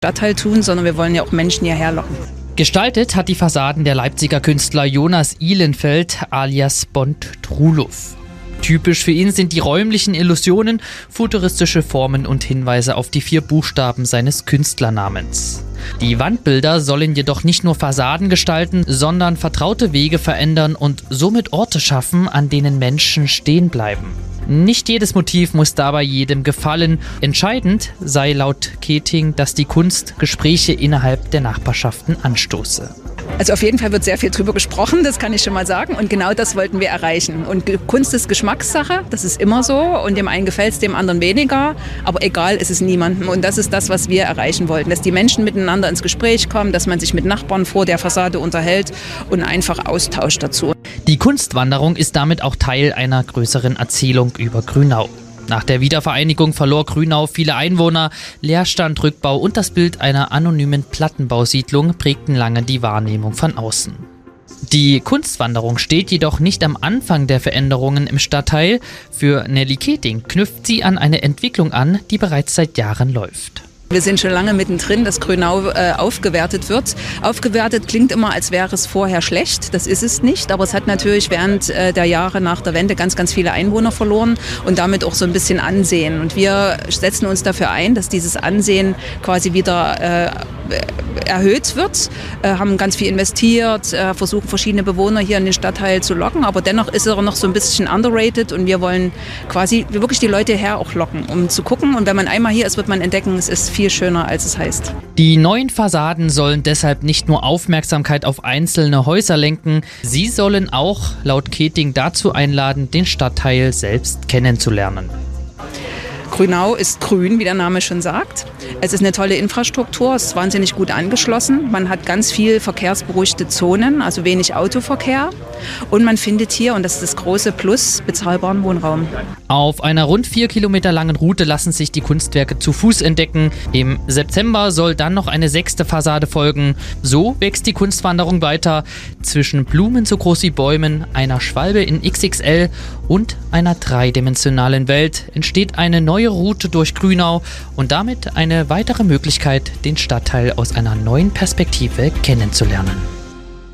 Stadtteil tun, sondern wir wollen ja auch Menschen hierher locken. Gestaltet hat die Fassaden der Leipziger Künstler Jonas Ihlenfeld alias Bond-Trulow. Typisch für ihn sind die räumlichen Illusionen, futuristische Formen und Hinweise auf die 4 Buchstaben seines Künstlernamens. Die Wandbilder sollen jedoch nicht nur Fassaden gestalten, sondern vertraute Wege verändern und somit Orte schaffen, an denen Menschen stehen bleiben. Nicht jedes Motiv muss dabei jedem gefallen. Entscheidend sei laut Keting, dass die Kunst Gespräche innerhalb der Nachbarschaften anstoße. Also auf jeden Fall wird sehr viel drüber gesprochen, das kann ich schon mal sagen. Und genau das wollten wir erreichen. Und Kunst ist Geschmackssache, das ist immer so. Und dem einen gefällt es, dem anderen weniger. Aber egal, ist es niemandem. Und das ist das, was wir erreichen wollten. Dass die Menschen miteinander ins Gespräch kommen, dass man sich mit Nachbarn vor der Fassade unterhält und einfach austauscht dazu. Die Kunstwanderung ist damit auch Teil einer größeren Erzählung über Grünau. Nach der Wiedervereinigung verlor Grünau viele Einwohner. Leerstand, Rückbau und das Bild einer anonymen Plattenbausiedlung prägten lange die Wahrnehmung von außen. Die Kunstwanderung steht jedoch nicht am Anfang der Veränderungen im Stadtteil. Für Nelly Keting knüpft sie an eine Entwicklung an, die bereits seit Jahren läuft. Wir sind schon lange mittendrin, dass Grünau aufgewertet wird. Aufgewertet klingt immer, als wäre es vorher schlecht. Das ist es nicht, aber es hat natürlich während der Jahre nach der Wende ganz, ganz viele Einwohner verloren und damit auch so ein bisschen Ansehen. Und wir setzen uns dafür ein, dass dieses Ansehen quasi wieder erhöht wird, haben ganz viel investiert, versuchen verschiedene Bewohner hier in den Stadtteil zu locken, aber dennoch ist er noch so ein bisschen underrated und wir wollen quasi wirklich die Leute her auch locken, um zu gucken. Und wenn man einmal hier ist, wird man entdecken, es ist viel schöner, als es heißt. Die neuen Fassaden sollen deshalb nicht nur Aufmerksamkeit auf einzelne Häuser lenken, sie sollen auch laut Keting dazu einladen, den Stadtteil selbst kennenzulernen. Grünau ist grün, wie der Name schon sagt. Es ist eine tolle Infrastruktur, es ist wahnsinnig gut angeschlossen. Man hat ganz viel verkehrsberuhigte Zonen, also wenig Autoverkehr. Und man findet hier, und das ist das große Plus, bezahlbaren Wohnraum. Auf einer rund 4 Kilometer langen Route lassen sich die Kunstwerke zu Fuß entdecken. Im September soll dann noch eine 6. Fassade folgen. So wächst die Kunstwanderung weiter. Zwischen Blumen so groß wie Bäumen, einer Schwalbe in XXL und einer dreidimensionalen Welt entsteht eine neue Route durch Grünau und damit eine weitere Möglichkeit, den Stadtteil aus einer neuen Perspektive kennenzulernen.